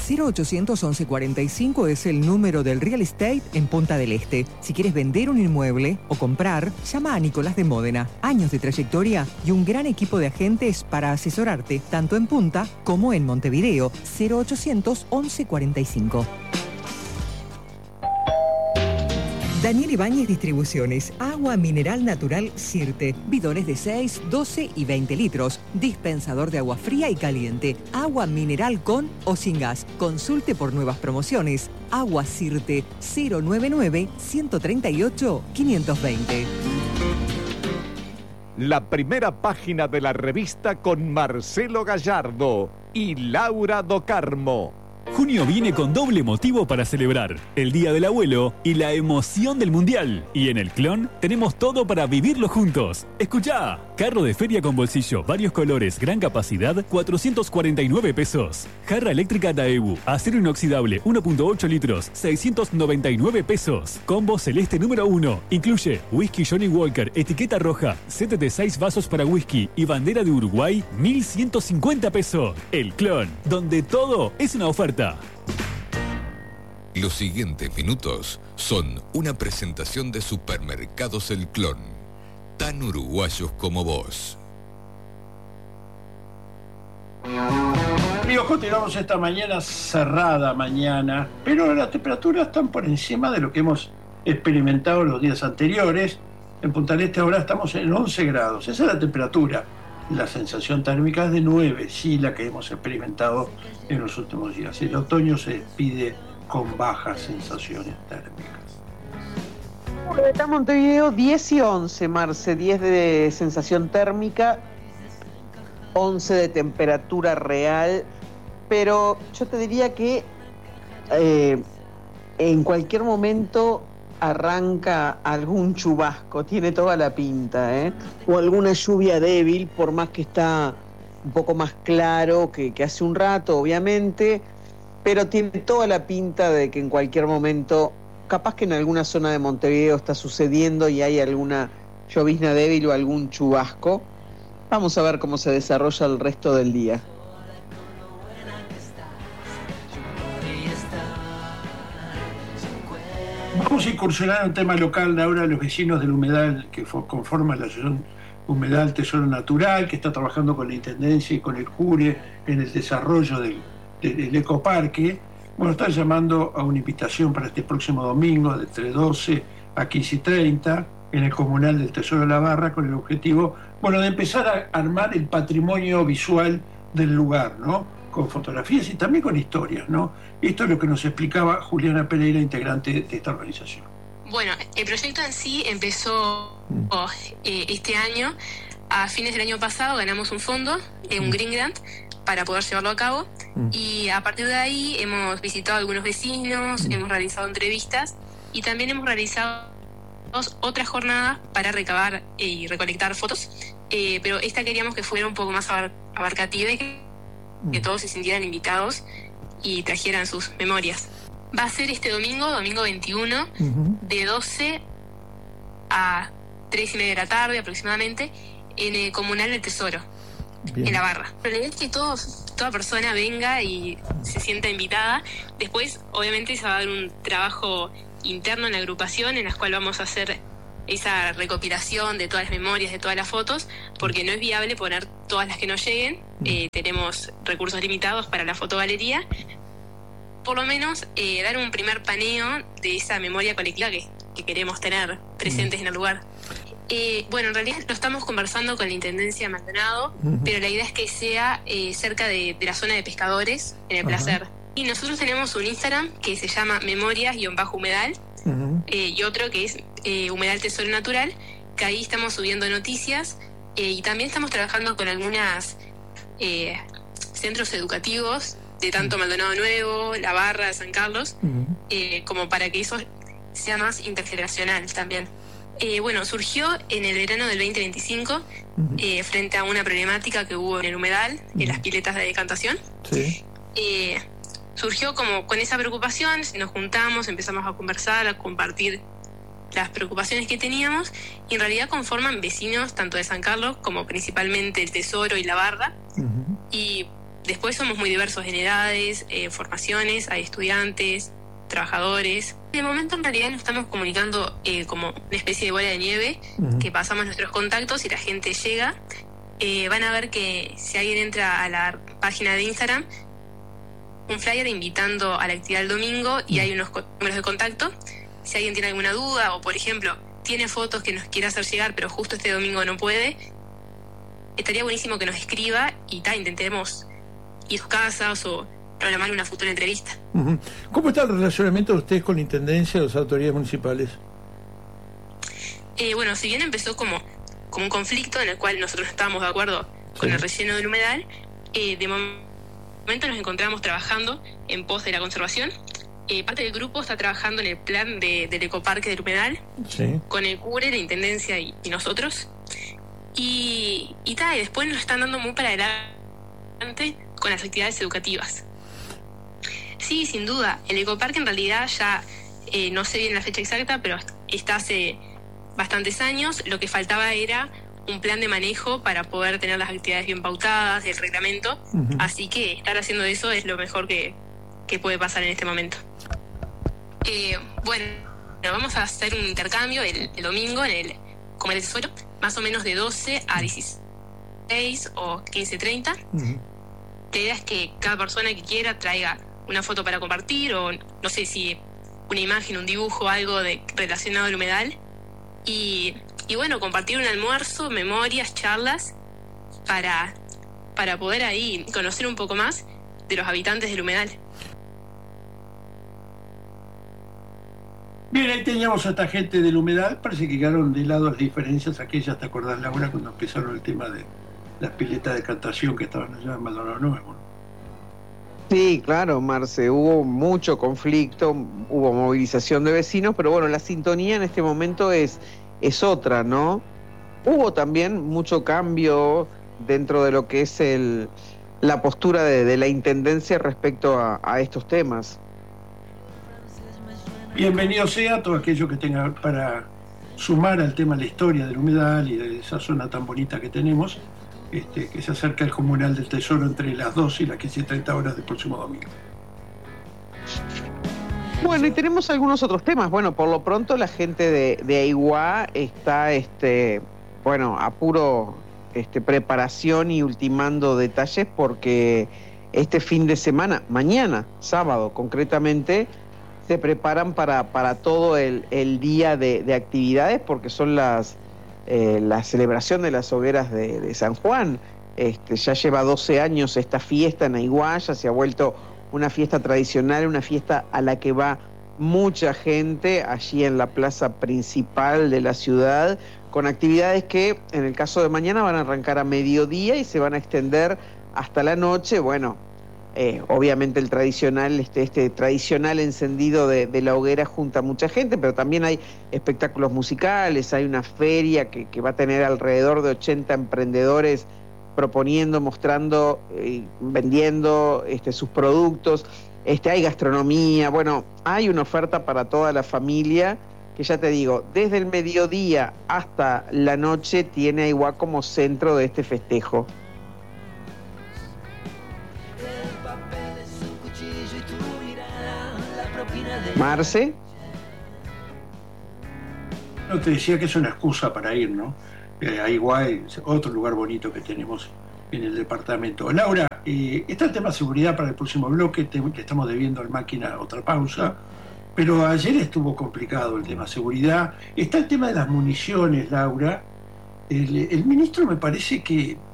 0800 1145 es el número del real estate en Punta del Este. Si quieres vender un inmueble o comprar, llama a Nicolás de Módena. Años de trayectoria y un gran equipo de agentes para asesorarte, tanto en Punta como en Montevideo. 0800 1145. Daniel Ibáñez Distribuciones, agua mineral natural Sirte, bidones de 6, 12 y 20 litros, dispensador de agua fría y caliente, agua mineral con o sin gas. Consulte por nuevas promociones. Agua Sirte, 099-138-520. La primera página de la revista con Marcelo Gallardo y Laura Do Carmo. Junio viene con doble motivo para celebrar, el Día del Abuelo y la emoción del Mundial. Y en el Clon tenemos todo para vivirlo juntos. ¡Escuchá! Carro de feria con bolsillo, varios colores, gran capacidad, 449 pesos. Jarra eléctrica Daewoo, acero inoxidable, 1.8 litros, 699 pesos. Combo celeste número 1, incluye whisky Johnny Walker, etiqueta roja, set de 6 vasos para whisky y bandera de Uruguay, 1.150 pesos. El Clon, donde todo es una oferta. Los siguientes minutos son una presentación de Supermercados El Clon, tan uruguayos como vos. Amigos, continuamos esta mañana, cerrada mañana, pero las temperaturas están por encima de lo que hemos experimentado los días anteriores. En Punta del Este ahora estamos en 11 grados, esa es la temperatura. La sensación térmica es de 9, sí, la que hemos experimentado en los últimos días. El otoño se despide con bajas sensaciones térmicas. Está Montevideo 10 y 11, Marce, 10 de sensación térmica, 11 de temperatura real, pero yo te diría que en cualquier momento arranca algún chubasco, tiene toda la pinta, o alguna lluvia débil, por más que está un poco más claro que hace un rato, obviamente, pero tiene toda la pinta de que en cualquier momento, capaz que en alguna zona de Montevideo está sucediendo y hay alguna llovizna débil o algún chubasco. Vamos a ver cómo se desarrolla el resto del día. Vamos a incursionar en un tema local ahora. Los vecinos del humedal que conforman la asociación Humedal Tesoro Natural, que está trabajando con la Intendencia y con el CURE en el desarrollo del ecoparque, bueno, están llamando a una invitación para este próximo domingo de entre 12 a 15:30 en el Comunal del Tesoro de la Barra, con el objetivo, bueno, de empezar a armar el patrimonio visual del lugar, ¿no? Con fotografías y también con historias, ¿no? Esto es lo que nos explicaba Juliana Pereira, integrante de esta organización. Bueno, el proyecto en sí empezó este año. A fines del año pasado ganamos un fondo, un Green Grant, para poder llevarlo a cabo. Y a partir de ahí hemos visitado a algunos vecinos, hemos realizado entrevistas y también hemos realizado otras jornadas para recabar y recolectar fotos. Pero esta queríamos que fuera un poco más abarcativa y que todos se sintieran invitados y trajeran sus memorias. Va a ser este domingo 21, de 12 a 3:30 de la tarde aproximadamente, en el Comunal del Tesoro, en la Barra. La idea es que toda persona venga y se sienta invitada. Después, obviamente, se va a dar un trabajo interno en la agrupación, en la cual vamos a hacer esa recopilación de todas las memorias, de todas las fotos, porque no es viable poner todas las que nos lleguen. Tenemos recursos limitados para la fotogalería. Por lo menos dar un primer paneo de esa memoria colectiva que queremos tener presentes en el lugar. Bueno, en realidad lo estamos conversando con la Intendencia de Maldonado, pero la idea es que sea cerca de la zona de pescadores, en el Placer. Y nosotros tenemos un Instagram que se llama memorias-humedal, y otro que es Humedal Tesoro Natural, que ahí estamos subiendo noticias, y también estamos trabajando con algunas centros educativos de tanto Maldonado Nuevo, La Barra, San Carlos, como para que eso sea más intergeneracional también. Bueno, surgió en el verano del 2025 frente a una problemática que hubo en el humedal, en las piletas de decantación. Surgió como con esa preocupación, nos juntamos, empezamos a conversar, a compartir las preocupaciones que teníamos, y en realidad conforman vecinos tanto de San Carlos como principalmente el Tesoro y La Barra. Y Después somos muy diversos en edades, formaciones, hay estudiantes, trabajadores. De momento en realidad nos estamos comunicando como una especie de bola de nieve, que pasamos nuestros contactos y la gente llega. Van a ver que si alguien entra a la página de Instagram, un flyer invitando a la actividad del domingo y hay unos números de contacto. Si alguien tiene alguna duda o, por ejemplo, tiene fotos que nos quiere hacer llegar pero justo este domingo no puede, estaría buenísimo que nos escriba y intentaremos ir a sus casas o programar una futura entrevista. ¿Cómo está el relacionamiento de ustedes con la Intendencia y las autoridades municipales? Bueno, si bien empezó como un conflicto en el cual nosotros no estábamos de acuerdo con el relleno del humedal, de momento nos encontramos trabajando en pos de la conservación. Parte del grupo está trabajando en el plan del ecoparque del humedal, con el CURE, la Intendencia y nosotros. Y después nos están dando muy para adelante con las actividades educativas. Sí, sin duda. El ecoparque en realidad ya, no sé bien la fecha exacta, pero está hace bastantes años. Lo que faltaba era un plan de manejo para poder tener las actividades bien pautadas, el reglamento. Así que estar haciendo eso es lo mejor que puede pasar en este momento. Bueno, vamos a hacer un intercambio el domingo en el Comer del Tesoro, más o menos de 12 a 16 o 15:30. La idea es que cada persona que quiera traiga una foto para compartir o no sé si una imagen, un dibujo, algo relacionado al humedal. Y bueno, compartir un almuerzo, memorias, charlas para poder ahí conocer un poco más de los habitantes del humedal. Bien, ahí teníamos a esta gente del humedal. Parece que quedaron de lado las diferencias aquellas, ¿te acordás, Laura, cuando empezaron el tema de las piletas de cantación que estaban allá en Maldonado Nuevo? Sí, claro, Marce, hubo mucho conflicto, hubo movilización de vecinos, pero bueno, la sintonía en este momento es otra, ¿no? Hubo también mucho cambio dentro de lo que es la postura de la Intendencia respecto a estos temas. Bienvenido sea todo aquello que tenga para sumar al tema de la historia del humedal y de esa zona tan bonita que tenemos, que se acerca el Comunal del Tesoro entre las 12 y las 15:30 horas del próximo domingo. Bueno, y tenemos algunos otros temas. Bueno, por lo pronto la gente de Aiguá está, a puro preparación y ultimando detalles porque este fin de semana, mañana, sábado concretamente, se preparan para todo el día de actividades porque son la celebración de las hogueras de San Juan. Ya lleva 12 años esta fiesta en Aiguá, ya se ha vuelto una fiesta tradicional, una fiesta a la que va mucha gente allí en la plaza principal de la ciudad, con actividades que en el caso de mañana van a arrancar a mediodía y se van a extender hasta la noche. Bueno, obviamente el tradicional, este tradicional encendido de la hoguera junta a mucha gente, pero también hay espectáculos musicales, hay una feria que va a tener alrededor de 80 emprendedores proponiendo, mostrando, vendiendo sus productos, hay gastronomía, bueno, hay una oferta para toda la familia, que ya te digo, desde el mediodía hasta la noche tiene a Aiguá como centro de este festejo. Marce. No, te decía que es una excusa para ir, ¿no? Aiguá es otro lugar bonito que tenemos en el departamento. Laura, está el tema de seguridad para el próximo bloque, que estamos debiendo al máquina otra pausa, pero ayer estuvo complicado el tema de seguridad. Está el tema de las municiones, Laura. El ministro me parece que